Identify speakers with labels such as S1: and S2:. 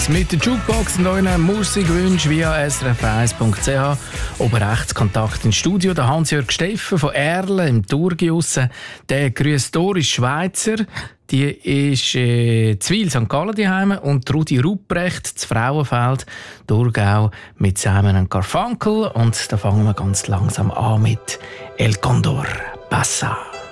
S1: 1 mit der Jukebox und euren Musikwünschen via srf1.ch. Oben rechts Kontakt ins Studio. Der Hans-Jörg Steffen von Erlen im Thurgau. Der grüßt Doris Schweizer. Die ist Zwil St. Gallen daheim und Rudi Rupprecht zu Frauenfeld, Thurgau mit Simon & Garfunkel. Und da fangen wir ganz langsam an mit El Condor Pasa.